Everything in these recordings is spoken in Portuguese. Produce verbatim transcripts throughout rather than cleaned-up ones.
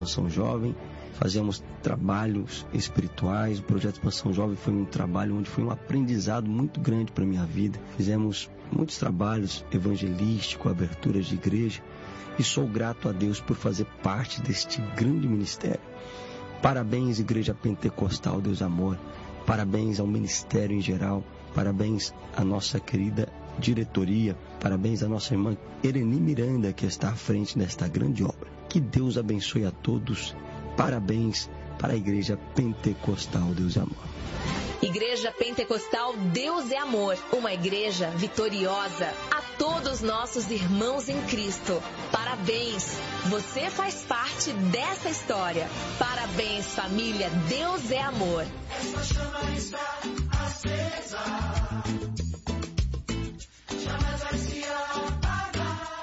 Expansão Jovem, fazemos trabalhos espirituais. O projeto Expansão Jovem foi um trabalho onde foi um aprendizado muito grande para a minha vida. Fizemos muitos trabalhos evangelísticos, aberturas de igreja, e sou grato a Deus por fazer parte deste grande ministério. Parabéns, Igreja Pentecostal Deus Amor, parabéns ao ministério em geral, parabéns à nossa querida diretoria, parabéns à nossa irmã Ereni Miranda, que está à frente desta grande obra. Que Deus abençoe a todos. Parabéns para a Igreja Pentecostal Deus é Amor. Igreja Pentecostal Deus é Amor, uma igreja vitoriosa. A todos nossos irmãos em Cristo, parabéns! Você faz parte dessa história. Parabéns, família Deus é Amor. Essa chama está acesa. Jamais vai se apagar.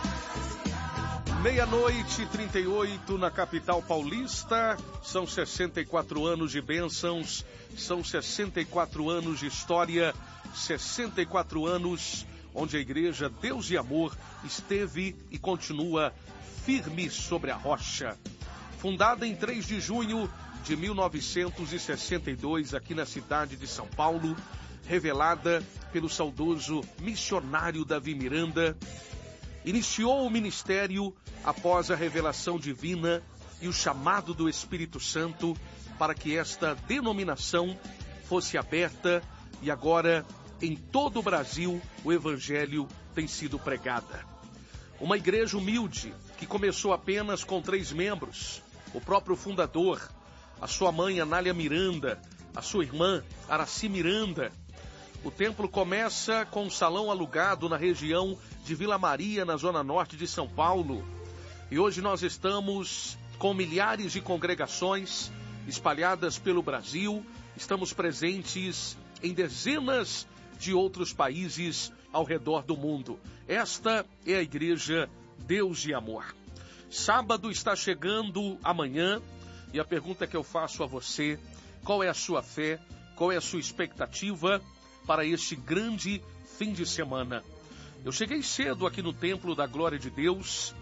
Meia-noite e trinta e oito na capital paulista. São sessenta e quatro anos de bênçãos, são sessenta e quatro anos de história, sessenta e quatro anos onde a Igreja Deus e Amor esteve e continua firme sobre a rocha. Fundada em três de junho de mil novecentos e sessenta e dois aqui na cidade de São Paulo, revelada pelo saudoso missionário Davi Miranda, iniciou o ministério após a revelação divina e o chamado do Espírito Santo para que esta denominação fosse aberta, e agora em todo o Brasil o Evangelho tem sido pregada. Uma igreja humilde que começou apenas com três membros, o próprio fundador, a sua mãe Anália Miranda, a sua irmã Araci Miranda. O templo começa com um salão alugado na região de Vila Maria, na zona norte de São Paulo. E hoje nós estamos com milhares de congregações espalhadas pelo Brasil. Estamos presentes em dezenas de outros países ao redor do mundo. Esta é a Igreja Deus e Amor. Sábado está chegando amanhã, e a pergunta que eu faço a você: qual é a sua fé, qual é a sua expectativa para este grande fim de semana? Eu cheguei cedo aqui no Templo da Glória de Deus,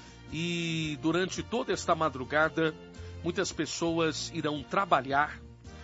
e durante toda esta madrugada, muitas pessoas irão trabalhar,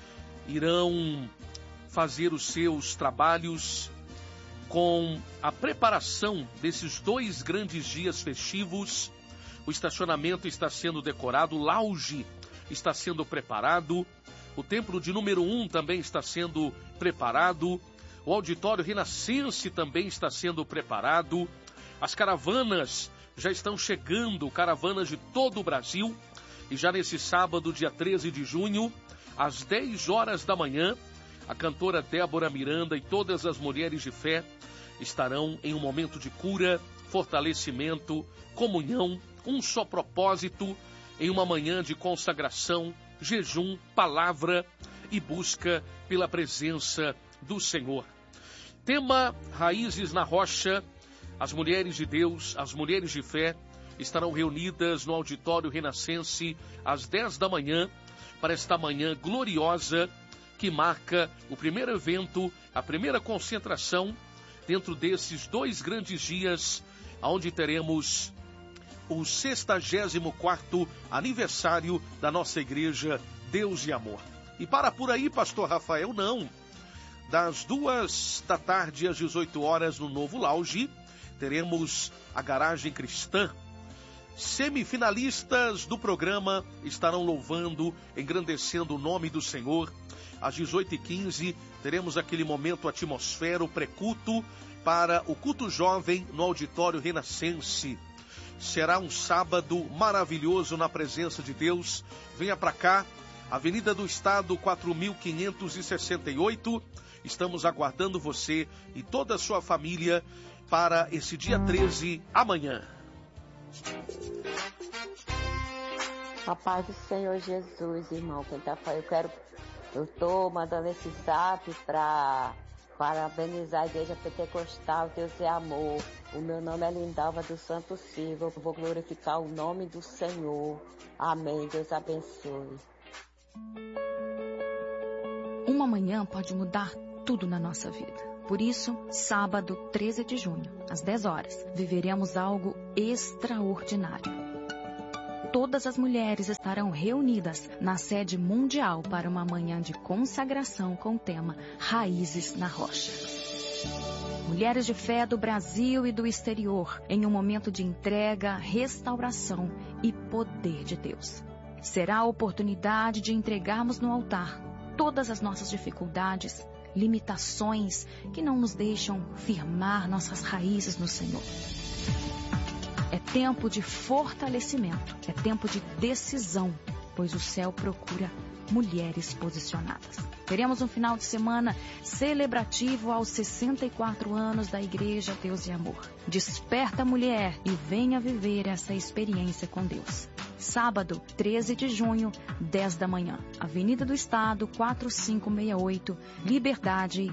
irão fazer os seus trabalhos com a preparação desses dois grandes dias festivos. O estacionamento está sendo decorado, o lounge está sendo preparado, o templo de número um também está sendo preparado, o auditório Renascense também está sendo preparado, as caravanas já estão chegando, caravanas de todo o Brasil, e já nesse sábado, dia treze de junho, às dez horas da manhã, a cantora Débora Miranda e todas as mulheres de fé estarão em um momento de cura, fortalecimento, comunhão, um só propósito, em uma manhã de consagração, jejum, palavra e busca pela presença do Senhor. Tema Raízes na Rocha. As mulheres de Deus, as mulheres de fé, estarão reunidas no auditório Renascense às dez da manhã, para esta manhã gloriosa que marca o primeiro evento, a primeira concentração dentro desses dois grandes dias, onde teremos o sexagésimo quarto aniversário da nossa Igreja Deus e Amor. E para por aí, pastor Rafael, não. Das duas da tarde às dezoito horas no novo lounge, teremos a Garagem Cristã. Semifinalistas do programa estarão louvando, engrandecendo o nome do Senhor. Às dezoito e quinze, teremos aquele momento atmosfera, o pré-culto, para o culto jovem no auditório Renascense. Será um sábado maravilhoso na presença de Deus. Venha para cá, Avenida do Estado, quatro mil quinhentos e sessenta e oito. Estamos aguardando você e toda a sua família para esse dia treze, amanhã. A paz do Senhor Jesus, irmão. Quem tá falando, eu quero, eu tô mandando esse zap para parabenizar a Igreja Pentecostal Deus é Amor. O meu nome é Lindalva do Santo Silva. Eu vou glorificar o nome do Senhor. Amém. Deus abençoe. Uma manhã pode mudar tudo na nossa vida. Por isso, sábado, treze de junho, às dez horas, viveremos algo extraordinário. todas as mulheres estarão reunidas na sede mundial para uma manhã de consagração com o tema Raízes na Rocha. Mulheres de fé do Brasil e do exterior, em um momento de entrega, restauração e poder de Deus. Será a oportunidade de entregarmos no altar todas as nossas dificuldades, limitações que não nos deixam firmar nossas raízes no Senhor. É tempo de fortalecimento, é tempo de decisão, pois o céu procura mulheres posicionadas. Teremos um final de semana celebrativo aos sessenta e quatro anos da Igreja Deus e Amor. Desperta, mulher, e venha viver essa experiência com Deus. Sábado, treze de junho, dez da manhã. Avenida do Estado, quatro cinco seis oito, Liberdade,